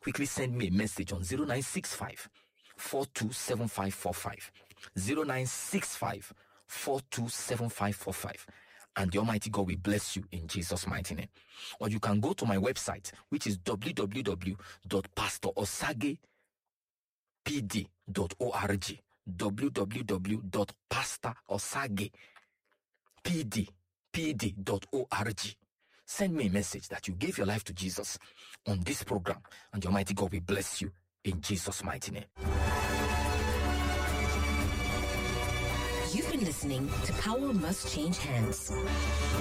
quickly send me a message on 0965 427545. 0965 427545. And the Almighty God will bless you in Jesus' mighty name. Or you can go to my website, which is www.pastorosagepd.org. www.pastorosagepd.org. Send me a message that you gave your life to Jesus on this program, and the Almighty God will bless you in Jesus' mighty name. You've been listening to Power Must Change Hands.